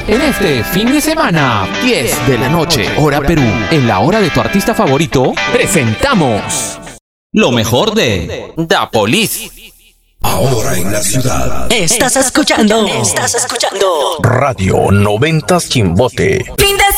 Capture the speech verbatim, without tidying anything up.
En este fin de semana, diez de la noche, hora Perú, en la hora de tu artista favorito, presentamos lo mejor de Da Police. Ahora en la ciudad. Estás escuchando. Estás escuchando. Radio noventa Chimbote. Fin de